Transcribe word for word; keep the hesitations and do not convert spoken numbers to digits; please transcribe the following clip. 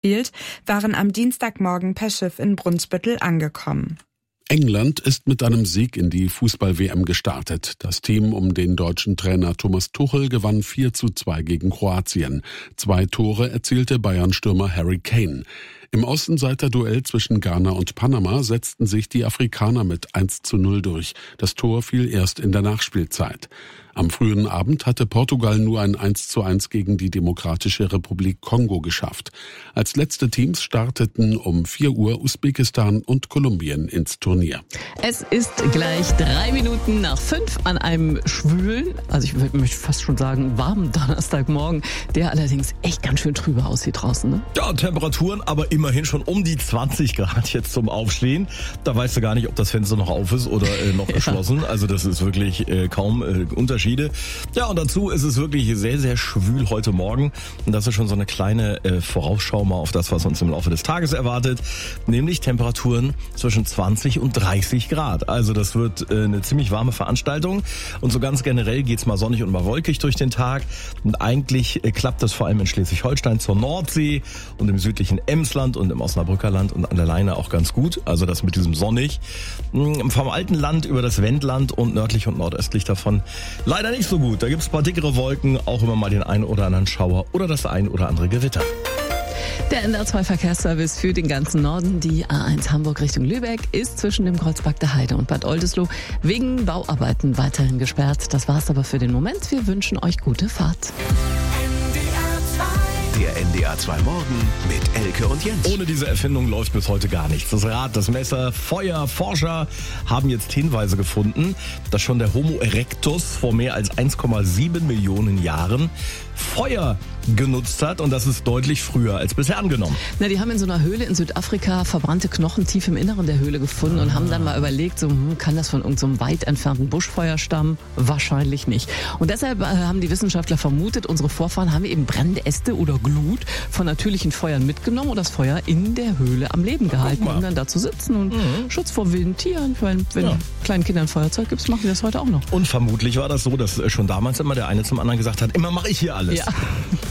spielt, waren am Dienstagmorgen per Schiff in Brunsbüttel angekommen. England ist mit einem Sieg in die Fußball-W M gestartet. Das Team um den deutschen Trainer Thomas Tuchel gewann vier zu zwei gegen Kroatien. Zwei Tore erzielte Bayern-Stürmer Harry Kane. Im Außenseiter-Duell zwischen Ghana und Panama setzten sich die Afrikaner mit eins zu null durch. Das Tor fiel erst in der Nachspielzeit. Am frühen Abend hatte Portugal nur ein eins zu eins gegen die Demokratische Republik Kongo geschafft. Als letzte Teams starteten um vier Uhr Usbekistan und Kolumbien ins Turnier. Es ist gleich drei Minuten nach fünf an einem schwülen, also ich möchte fast schon sagen warmen Donnerstagmorgen, der allerdings echt ganz schön trübe aussieht draußen, ne? Ja, Temperaturen aber immerhin schon um die zwanzig Grad jetzt zum Aufstehen. Da weißt du gar nicht, ob das Fenster noch auf ist oder äh, noch geschlossen. Ja. Also das ist wirklich äh, kaum äh, Unterschied. Ja, und dazu ist es wirklich sehr, sehr schwül heute Morgen. Und das ist schon so eine kleine äh, Vorausschau mal auf das, was uns im Laufe des Tages erwartet. Nämlich Temperaturen zwischen zwanzig und dreißig Grad. Also das wird äh, eine ziemlich warme Veranstaltung. Und so ganz generell geht's mal sonnig und mal wolkig durch den Tag. Und eigentlich äh, klappt das vor allem in Schleswig-Holstein zur Nordsee und im südlichen Emsland und im Osnabrücker Land und an der Leine auch ganz gut. Also das mit diesem sonnig. Vom alten Land über das Wendland und nördlich und nordöstlich davon leider nicht so gut. Da gibt's ein paar dickere Wolken, auch immer mal den einen oder anderen Schauer oder das ein oder andere Gewitter. Der N D R zwei Verkehrsservice für den ganzen Norden, die A eins Hamburg Richtung Lübeck, ist zwischen dem Kreuzberg der Heide und Bad Oldesloe wegen Bauarbeiten weiterhin gesperrt. Das war's aber für den Moment. Wir wünschen euch gute Fahrt. Der N D R zwei Morgen mit Elke und Jens. Ohne diese Erfindung läuft bis heute gar nichts. Das Rad, das Messer, Feuer, Forscher haben jetzt Hinweise gefunden, dass schon der Homo erectus vor mehr als eins Komma sieben Millionen Jahren Feuer genutzt hat und das ist deutlich früher als bisher angenommen. Na, die haben in so einer Höhle in Südafrika verbrannte Knochen tief im Inneren der Höhle gefunden und haben dann mal überlegt, so, hm, kann das von irgendeinem so weit entfernten Buschfeuer stammen? Wahrscheinlich nicht. Und deshalb äh, haben die Wissenschaftler vermutet, unsere Vorfahren haben eben brennende Äste oder Glut von natürlichen Feuern mitgenommen und das Feuer in der Höhle am Leben gehalten, um dann da zu sitzen und mhm. Schutz vor wilden Tieren. Wenn, wenn ja. kleinen Kindern Feuerzeug gibt, machen die das heute auch noch. Und vermutlich war das so, dass schon damals immer der eine zum anderen gesagt hat, immer mache ich hier alles. Ja.